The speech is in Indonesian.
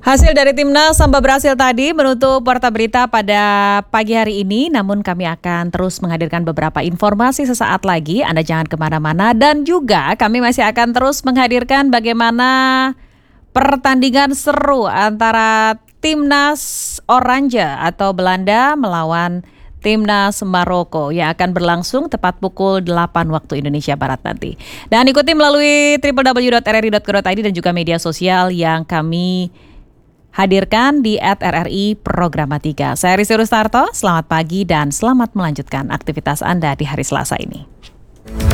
Hasil dari Timnas Samba berhasil tadi menutup Warta Berita pada pagi hari ini, namun kami akan terus menghadirkan beberapa informasi sesaat lagi. Anda jangan kemana-mana, dan juga kami masih akan terus menghadirkan bagaimana pertandingan seru antara Timnas Oranje atau Belanda melawan Timnas Maroko yang akan berlangsung tepat pukul 8 waktu Indonesia Barat nanti. Dan ikuti melalui www.rri.co.id dan juga media sosial yang kami hadirkan di @RRI Programatika. Saya Rizky Rustarto, selamat pagi dan selamat melanjutkan aktivitas Anda di hari Selasa ini.